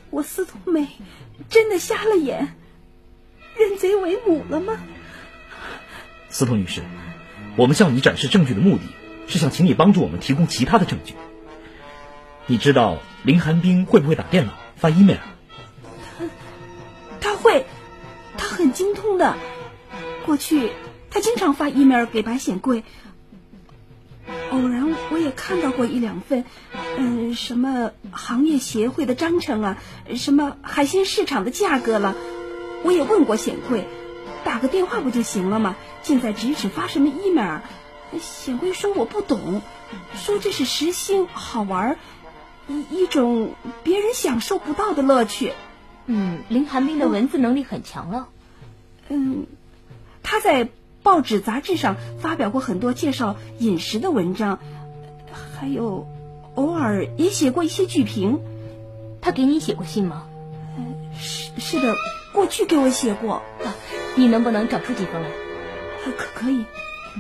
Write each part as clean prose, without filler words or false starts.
我司徒美真的瞎了眼，认贼为母了吗？ 司徒女士，我们向你展示证据的目的是想请你帮助我们提供其他的证据。你知道林寒冰会不会打电脑发 email？ 他会，他很精通的。过去他经常发 email 给白显贵，偶然我也看到过一两份，什么行业协会的章程啊，什么海鲜市场的价格了，我也问过显贵，打个电话不就行了吗？现在指发什么 email？ 显贵说我不懂，说这是时兴好玩，一种别人享受不到的乐趣。 林寒冰的文字能力很强了。 他在报纸杂志上发表过很多介绍饮食的文章，还有偶尔也写过一些剧评。 他给你写过信吗？ 是的，过去给我写过。 你能不能找出几封来？ 可以。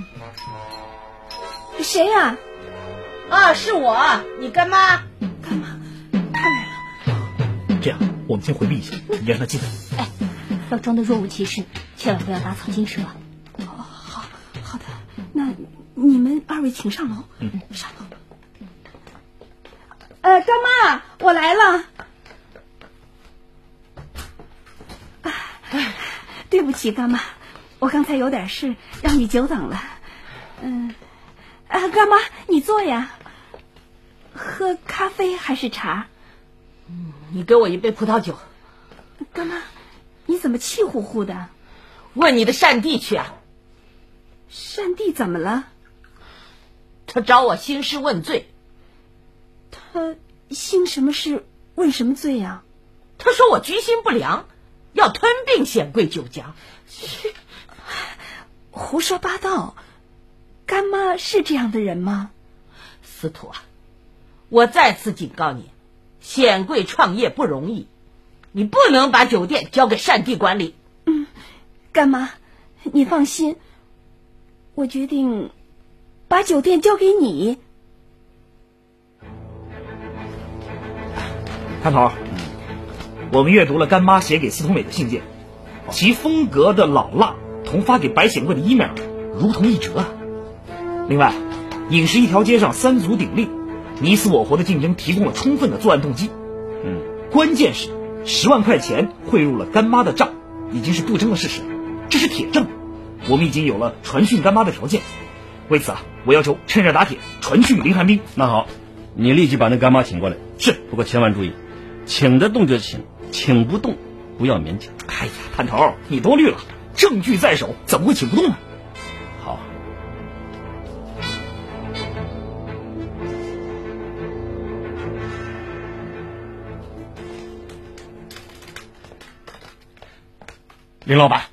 谁呀？ 是我，你干妈。 干妈，他来了。 这样，我们先回避一下，你让他进来。 要装得若无其事，千万不要打草惊蛇。 好的，那你们二位请上楼。上楼。干妈，我来了。对不起，干妈，我刚才有点事，让你久等了。干妈，你坐呀。喝咖啡还是茶？ 你给我一杯葡萄酒。 干妈，你怎么气呼呼的？ 问你的善弟去啊。 善弟怎么了？ 他找我兴师问罪。 他兴什么事问什么罪呀？ 他说我居心不良，要吞并显贵酒家。 胡说八道！干妈是这样的人吗？ 司徒啊，我再次警告你，显贵创业不容易，你不能把酒店交给善弟管理。 干妈，你放心，我决定把酒店交给你。 探头，我们阅读了干妈写给司徒美的信件，其风格的老辣同发给白显贵的 email 如同一辙啊。另外，饮食一条街上三足鼎立，你死我活的竞争提供了充分的作案动机。关键是10万块钱汇入了干妈的账，已经是不争的事实，这是铁证。我们已经有了传讯干妈的条件，为此我要求趁热打铁，传讯林寒冰。 那好，你立即把那干妈请过来。 是， 不过千万注意，请得动就请，请不动不要勉强。 哎呀，探头，你多虑了，证据在手，怎么会请不动呢？ 好。林老板，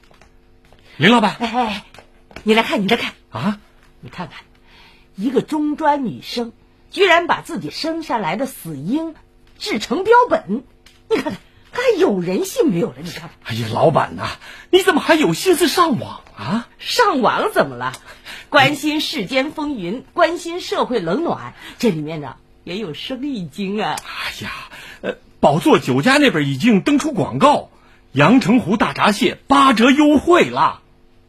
你来看啊！ 你看看，一个中专女生居然把自己生下来的死婴制成标本，你看看还有人性没有了？你看看， 哎呀，老板呐，你怎么还有心思上网啊？ 上网怎么了？关心世间风云，关心社会冷暖，这里面呢也有生意经啊。 哎呀，宝座酒家那边已经登出广告，阳澄湖大闸蟹8折优惠了。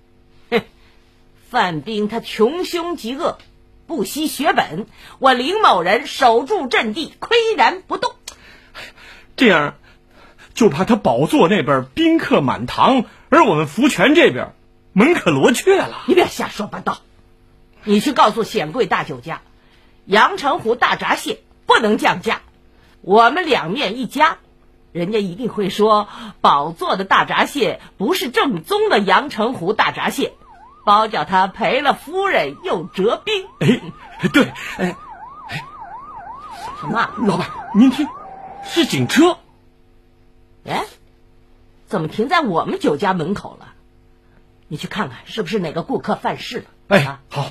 范冰他穷凶极恶，不惜血本，我林某人守住阵地，岿然不动。 这样就怕他宝座那边宾客满堂，而我们福泉这边门可罗雀了。 你别瞎说八道，你去告诉显贵大酒家，阳澄湖大闸蟹不能降价，我们两面一家，人家一定会说宝座的大闸蟹不是正宗的阳澄湖大闸蟹，包叫他赔了夫人又折兵。 对， 什么？ 老板，您听，是警车。 怎么停在我们酒家门口了？你去看看是不是哪个顾客犯事了。 好。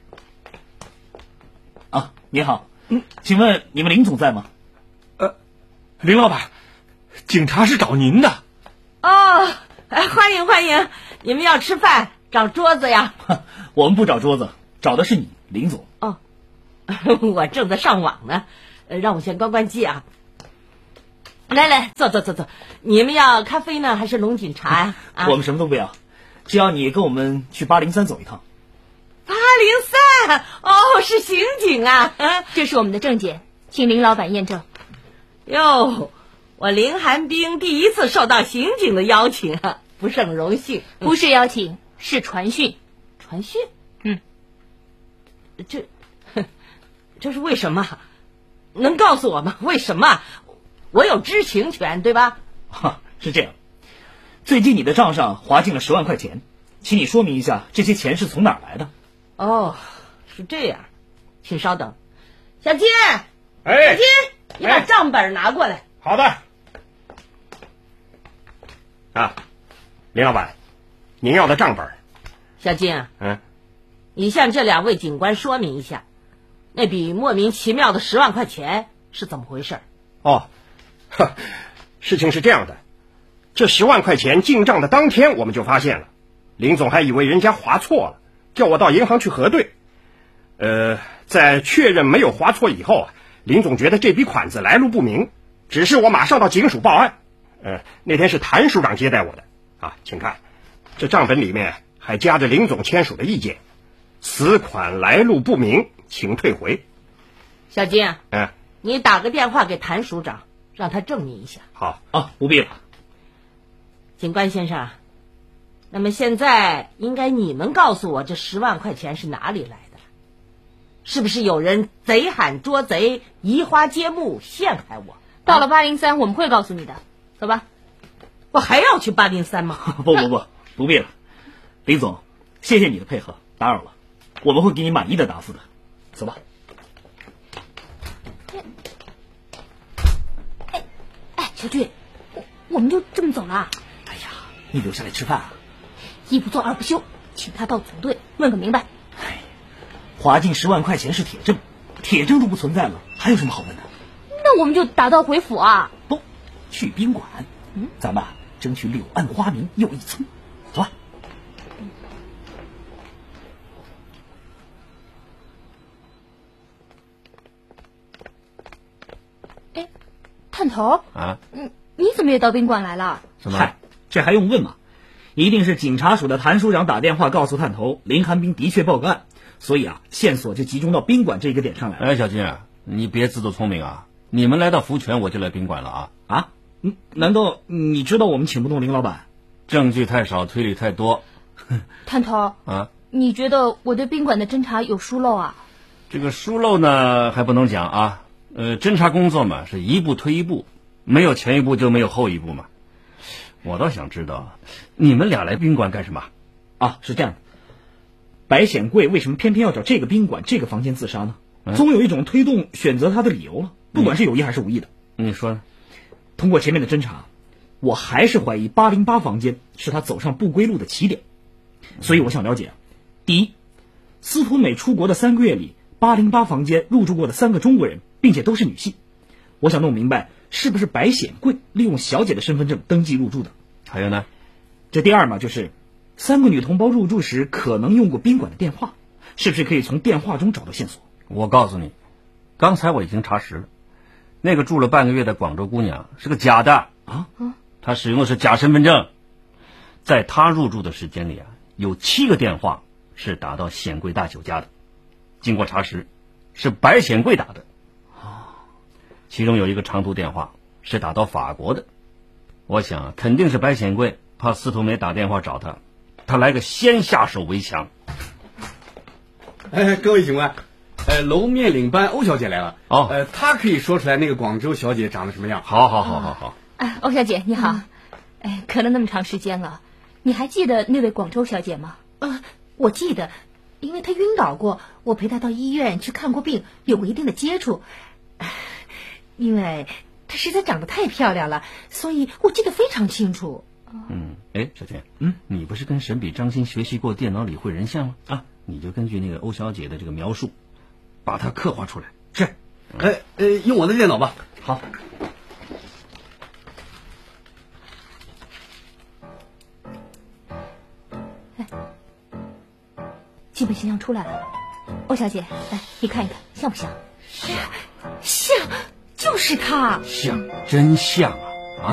你好，请问你们林总在吗？ 林老板，警察是找您的。 欢迎，你们要吃饭找桌子呀？ 我们不找桌子，找的是你，林总。 我正在上网呢，让我先关机啊。 来，坐。你们要咖啡呢，还是龙井茶呀？ 我们什么都不要，只要你跟我们去803走一趟。 803哦，是刑警啊！ 这是我们的证件，请林老板验证。 哟，我林寒冰第一次受到刑警的邀请，不胜荣幸。 不是邀请，是传讯。 传讯？这是为什么？能告诉我吗？为什么？我有知情权，对吧？ 是这样，最近你的账上划进了10万块钱，请你说明一下这些钱是从哪儿来的。 哦，是这样，请稍等。小金， 哎， 小金，你把账本拿过来。 好的。啊，林老板，您要的账本。 小金，你向这2位警官说明一下，那笔莫名其妙的10万块钱是怎么回事？ 事情是这样的，这10万块钱进账的当天我们就发现了，林总还以为人家划错了，叫我到银行去核对。在确认没有划错以后林总觉得这笔款子来路不明，指示我马上到警署报案。那天是谭署长接待我的请看，这账本里面还夹着林总签署的意见，此款来路不明，请退回。 小金，你打个电话给谭署长，让他证明一下。 好不必了。 警官先生，那么现在应该你能告诉我这10万块钱是哪里来的？是不是有人贼喊捉贼，移花接木，陷害我？ 到了803我们会告诉你的，走吧。 我还要去803吗？ 不必了。林总，谢谢你的配合，打扰了，我们会给你满意的答复的。走吧。 小俊，我们就这么走了？ 哎呀，你留下来吃饭啊？ 一不做二不休，请他到总队问个明白。 划进10万块钱是铁证，铁证都不存在了，还有什么好问的？ 那我们就打道回府啊？ 不，去宾馆。咱们争取柳暗花明又一村。走吧。 探头你怎么也到宾馆来了？ 什么？嗨，这还用问吗？一定是警察署的谭署长打电话告诉探头林寒冰的确报个案，所以线索就集中到宾馆这个点上来了。 小金，你别自作聪明啊！你们来到福泉，我就来宾馆了啊！ 难道你知道我们请不动林老板？ 证据太少，推理太多。 探头你觉得我对宾馆的侦查有疏漏啊？ 这个疏漏呢还不能讲侦查工作嘛是一步推一步，没有前一步就没有后一步嘛。我倒想知道你们俩来宾馆干什么？ 是这样的，白显贵为什么偏偏要找这个宾馆这个房间自杀呢？总有一种推动选择他的理由了，不管是有意还是无意的。 你说呢？ 通过前面的侦查，我还是怀疑808房间是他走上不归路的起点。所以我想了解，第一，司徒美出国的3个月里，808房间入住过的3个中国人，并且都是女性。我想弄明白是不是白显贵利用小姐的身份证登记入住的。 还有呢？ 这第二嘛，就是3个女同胞入住时可能用过宾馆的电话，是不是可以从电话中找到线索？ 我告诉你，刚才我已经查实了，那个住了半个月的广州姑娘是个假的她使用的是假身份证。在她入住的时间里有7个电话是打到显贵大酒家的，经过查实是白显贵打的其中有一个长途电话是打到法国的。我想肯定是白显贵怕司徒梅打电话找他来个先下手为强。 各位警官，楼面领班欧小姐来了。她可以说出来那个广州小姐长得什么样。 好。 欧小姐你好。隔了那么长时间了，你还记得那位广州小姐吗？ 我记得，因为她晕倒过，我陪她到医院去看过病，有过一定的接触。因为她实在长得太漂亮了，所以我记得非常清楚。 小娟，你不是跟沈比张鑫学习过电脑理绘人像吗？你就根据那个欧小姐的这个描述，把她刻画出来。 是。用我的电脑吧。 好。 基本形象出来了，欧小姐，来你看一看，像不像？ 像，就是她。 像，真像